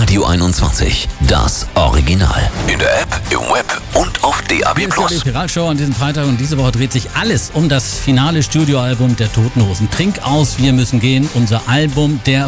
Radio 21, das Original. In der App, im Web und auf DAB+. Hier ist die Pirat Show an diesem Freitag und diese Woche dreht sich alles um das finale Studioalbum der Toten Hosen. Trink aus, wir müssen gehen, unser Album der